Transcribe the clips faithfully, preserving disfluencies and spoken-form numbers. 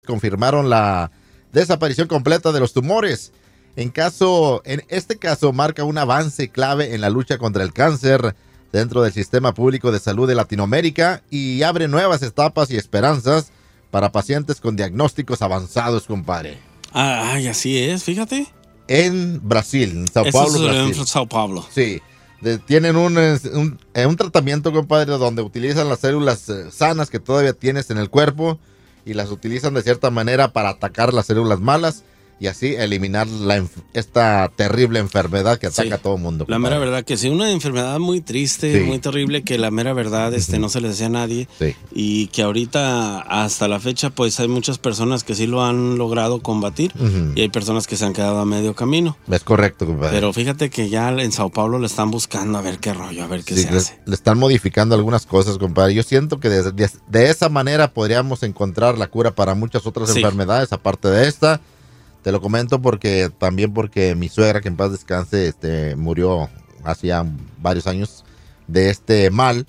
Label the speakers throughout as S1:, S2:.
S1: confirmaron la desaparición completa de los tumores. En caso, en este caso marca un avance clave en la lucha contra el cáncer dentro del sistema público de salud de Latinoamérica y abre nuevas etapas y esperanzas para pacientes con diagnósticos avanzados, compadre.
S2: Ay, así es, fíjate.
S1: En Brasil, en Sao
S2: Eso
S1: Paulo,
S2: es
S1: Brasil.
S2: en Sao Paulo.
S1: Sí. De, tienen un, un, un tratamiento, compadre, donde utilizan las células eh, sanas que todavía tienes en el cuerpo y las utilizan de cierta manera para atacar las células malas y así eliminar la, esta terrible enfermedad que ataca sí. a todo el mundo.
S2: La mera verdad que sí, una enfermedad muy triste, sí. muy terrible, que la mera verdad este, uh-huh. no se le decía a nadie
S1: sí.
S2: y que ahorita hasta la fecha pues hay muchas personas que sí lo han logrado combatir uh-huh. y hay personas que se han quedado a medio camino.
S1: Es correcto, compadre.
S2: Pero fíjate que ya en Sao Paulo le están buscando a ver qué rollo, a ver qué
S1: sí,
S2: se
S1: le,
S2: hace.
S1: Le están modificando algunas cosas, compadre. Yo siento que de, de, de esa manera podríamos encontrar la cura para muchas otras sí. enfermedades aparte de esta. Te lo comento porque también porque mi suegra, que en paz descanse, este, murió hace ya varios años de este mal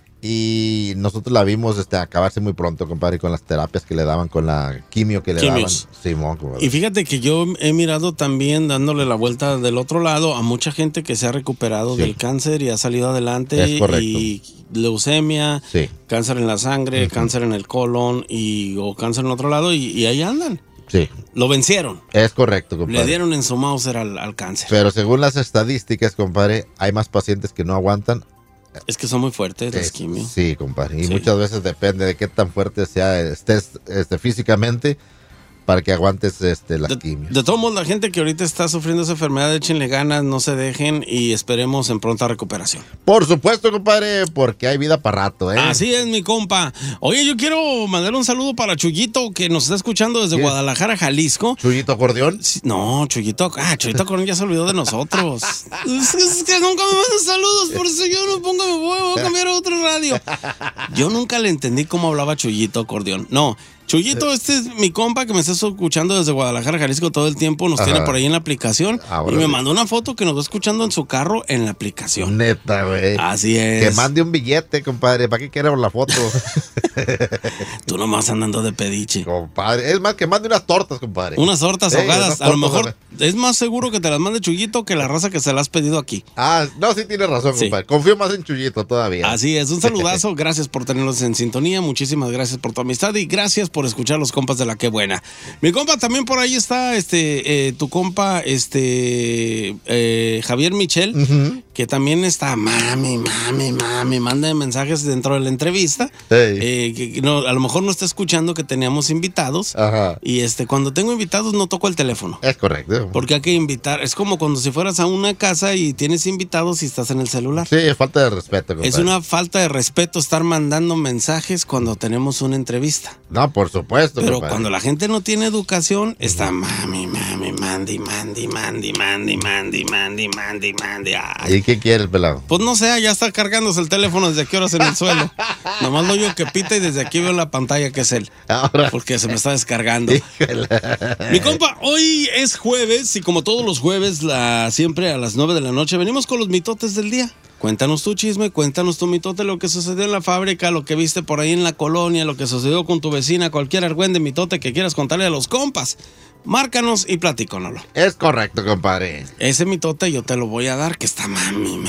S1: y nosotros la vimos este, acabarse muy pronto, compadre, con las terapias que le daban, con la quimio que le
S2: Quimios.
S1: daban. Sí, mo,
S2: y fíjate que yo he mirado también, dándole la vuelta del otro lado, a mucha gente que se ha recuperado sí. del cáncer y ha salido adelante.
S1: Es correcto.
S2: Y leucemia,
S1: sí.
S2: cáncer en la sangre, uh-huh. cáncer en el colon y, o cáncer en otro lado y, y ahí andan.
S1: Sí.
S2: Lo vencieron.
S1: Es correcto, compadre.
S2: Le dieron en su Mauser al, al cáncer.
S1: Pero según las estadísticas, compadre, hay más pacientes que no aguantan.
S2: Es que son muy fuertes las quimios.
S1: Sí, compadre. Y
S2: sí.
S1: muchas veces depende de qué tan fuerte sea estés este, físicamente para que aguantes este, las
S2: de,
S1: quimios.
S2: De todos modos, la gente que ahorita está sufriendo esa enfermedad, échenle ganas, no se dejen y esperemos en pronta recuperación.
S1: Por supuesto, compadre, porque hay vida para rato, ¿eh?
S2: Así es, mi compa. Oye, yo quiero mandar un saludo para Chuyito, que nos está escuchando desde ¿Qué? Guadalajara, Jalisco.
S1: ¿Chuyito Acordeón?
S2: No, Chuyito, ah, Chuyito Acordeón ya se olvidó de nosotros. es, es que nunca me mandan saludos, por eso yo no pongo, me voy, voy a cambiar a otra radio. Yo nunca le entendí cómo hablaba Chuyito Acordeón. No. Chuyito, este es mi compa que me está escuchando desde Guadalajara, Jalisco todo el tiempo, nos Ajá. tiene por ahí en la aplicación ah, bueno, y me mandó una foto que nos va escuchando en su carro en la aplicación.
S1: Neta, güey.
S2: Así es.
S1: Que mande un billete, compadre, ¿para qué queremos la foto?
S2: Tú nomás andando de pediche.
S1: Compadre, es más que mande unas tortas, compadre.
S2: Unas tortas ahogadas, hey, unas tortas, a lo mejor ¿no? es más seguro que te las mande Chuyito que la raza que se las has pedido aquí.
S1: Ah, no, sí tienes razón, sí. compadre, confío más en Chuyito todavía.
S2: Así es, un saludazo, gracias por tenerlos en sintonía, muchísimas gracias por tu amistad y gracias por escuchar los compas de la que buena. Mi compa también por ahí está, este, eh, tu compa, este, eh, Javier Michel, uh-huh. que también está, mami, mami, mami, manda mensajes dentro de la entrevista,
S1: hey.
S2: eh, que, que no, a lo mejor no está escuchando que teníamos invitados,
S1: Ajá.
S2: y este, cuando tengo invitados no toco el teléfono.
S1: Es correcto.
S2: Porque hay que invitar, es como cuando si fueras a una casa y tienes invitados y estás en el celular.
S1: Sí, es falta de respeto, compadre.
S2: Es una falta de respeto estar mandando mensajes cuando tenemos una entrevista.
S1: No, por supuesto,
S2: Pero
S1: compadre.
S2: cuando la gente no tiene educación, está mami, mami, mandi, mandi, mandi, mandi, mandi, mandi, mandi, mandi. Ay.
S1: ¿Y qué quiere el pelado?
S2: Pues no sé, ya está cargándose el teléfono desde aquí horas en el suelo. Nomás lo oigo que pita y desde aquí veo en la pantalla que es él.
S1: Ahora.
S2: Porque se me está descargando. Mi compa, hoy es jueves y como todos los jueves, la, siempre a las nueve de la noche, venimos con los mitotes del día. Cuéntanos tu chisme, cuéntanos tu mitote, lo que sucedió en la fábrica, lo que viste por ahí en la colonia, lo que sucedió con tu vecina, cualquier argüende mitote que quieras contarle a los compas. Márcanos y platícanoslo.
S1: Es correcto, compadre.
S2: Ese mitote yo te lo voy a dar, que está mami,